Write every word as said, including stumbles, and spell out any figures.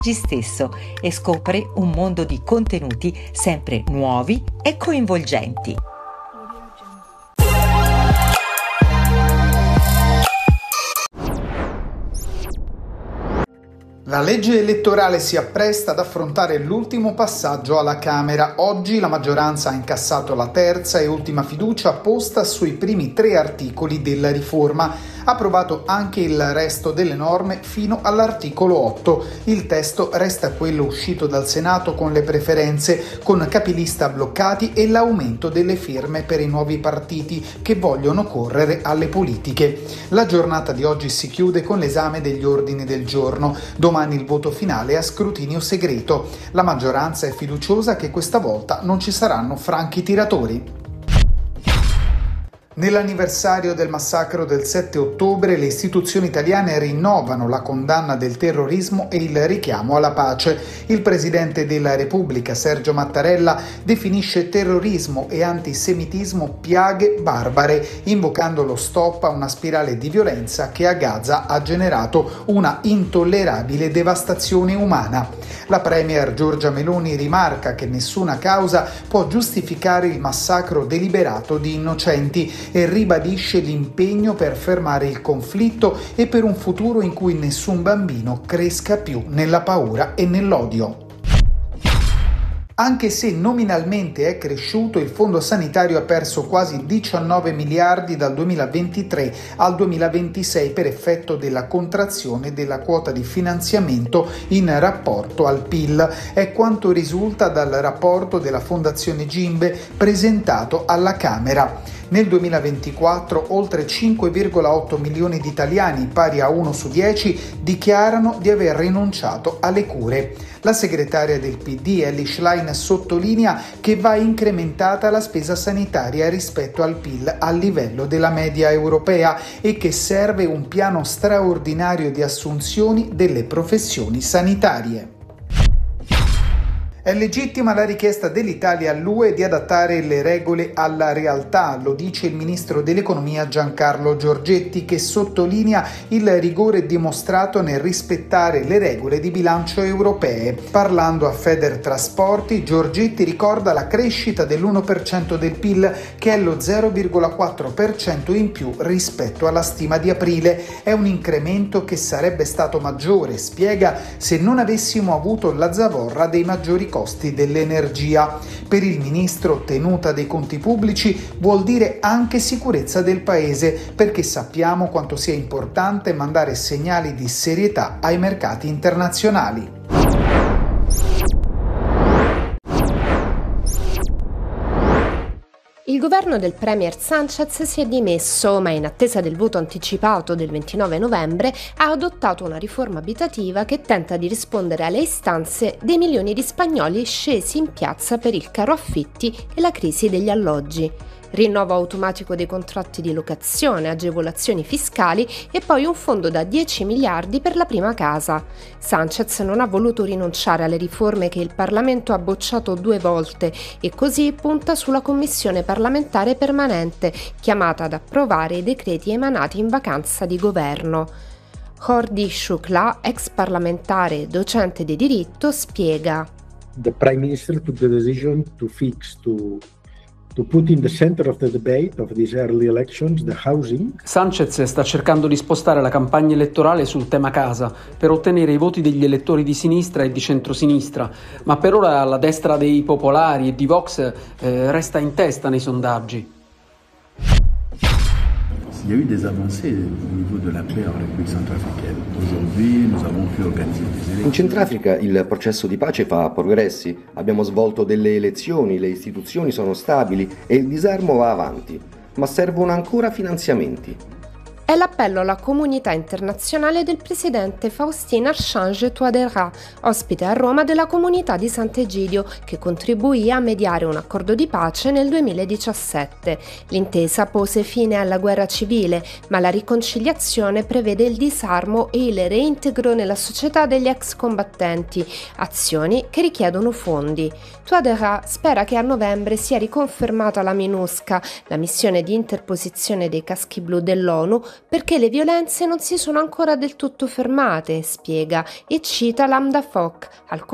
stesso e scopri un mondo di contenuti sempre nuovi e coinvolgenti. La legge elettorale si appresta ad affrontare l'ultimo passaggio alla Camera. Oggi la maggioranza ha incassato la terza e ultima fiducia posta sui primi tre articoli della riforma. Ha approvato anche il resto delle norme fino all'articolo otto. Il testo resta quello uscito dal Senato con le preferenze, con capilista bloccati e l'aumento delle firme per i nuovi partiti che vogliono correre alle politiche. La giornata di oggi si chiude con l'esame degli ordini del giorno. Domani il voto finale a scrutinio segreto. La maggioranza è fiduciosa che questa volta non ci saranno franchi tiratori. Nell'anniversario del massacro del sette ottobre, le istituzioni italiane rinnovano la condanna del terrorismo e il richiamo alla pace. Il Presidente della Repubblica, Sergio Mattarella, definisce terrorismo e antisemitismo piaghe barbare, invocando lo stop a una spirale di violenza che a Gaza ha generato una intollerabile devastazione umana. La Premier Giorgia Meloni rimarca che nessuna causa può giustificare il massacro deliberato di innocenti e ribadisce l'impegno per fermare il conflitto e per un futuro in cui nessun bambino cresca più nella paura e nell'odio. Anche se nominalmente è cresciuto, il Fondo Sanitario ha perso quasi diciannove miliardi dal duemilaventitré al duemilaventisei per effetto della contrazione della quota di finanziamento in rapporto al P I L. È quanto risulta dal rapporto della Fondazione Gimbe presentato alla Camera. Nel duemilaventiquattro oltre cinque virgola otto milioni di italiani, pari a uno su dieci, dichiarano di aver rinunciato alle cure. La segretaria del P D, Elly Schlein, sottolinea che va incrementata la spesa sanitaria rispetto al P I L a livello della media europea e che serve un piano straordinario di assunzioni delle professioni sanitarie. È legittima la richiesta dell'Italia all'U E di adattare le regole alla realtà, lo dice il ministro dell'Economia Giancarlo Giorgetti, che sottolinea il rigore dimostrato nel rispettare le regole di bilancio europee. Parlando a Federtrasporti, Giorgetti ricorda la crescita dell'uno per cento del P I L, che è lo zero virgola quattro per cento in più rispetto alla stima di aprile. È un incremento che sarebbe stato maggiore, spiega, se non avessimo avuto la zavorra dei maggiori costi dell'energia. Per il ministro, tenuta dei conti pubblici vuol dire anche sicurezza del paese, perché sappiamo quanto sia importante mandare segnali di serietà ai mercati internazionali. Il governo del premier Sánchez si è dimesso, ma in attesa del voto anticipato del ventinove novembre ha adottato una riforma abitativa che tenta di rispondere alle istanze dei milioni di spagnoli scesi in piazza per il caro affitti e la crisi degli alloggi. Rinnovo automatico dei contratti di locazione, agevolazioni fiscali e poi un fondo da dieci miliardi per la prima casa. Sánchez non ha voluto rinunciare alle riforme che il Parlamento ha bocciato due volte e così punta sulla commissione parlamentare permanente, chiamata ad approvare i decreti emanati in vacanza di governo. Jordi Xuclà, ex parlamentare e docente di diritto, spiega. The Prime Minister took the decision to fix to To put in the center of the debate of these early elections the housing. Sánchez sta cercando di spostare la campagna elettorale sul tema casa per ottenere i voti degli elettori di sinistra e di centrosinistra, ma per ora la destra dei popolari e di Vox eh, resta in testa nei sondaggi. Il y a eu des avancées au niveau de la paix en République centrafricaine. Aujourd'hui, nous avons pu organiser des élections. In Centrafrica il processo di pace fa progressi. Abbiamo svolto delle elezioni, le istituzioni sono stabili e il disarmo va avanti, ma servono ancora finanziamenti. È l'appello alla comunità internazionale del presidente Faustin Archange Touadéra, ospite a Roma della comunità di Sant'Egidio, che contribuì a mediare un accordo di pace nel duemiladiciassette. L'intesa pose fine alla guerra civile, ma la riconciliazione prevede il disarmo e il reintegro nella società degli ex combattenti, azioni che richiedono fondi. Touadéra spera che a novembre sia riconfermata la MINUSCA, la missione di interposizione dei caschi blu dell'ONU, perché le violenze non si sono ancora del tutto fermate, spiega e cita Lambda Foc, al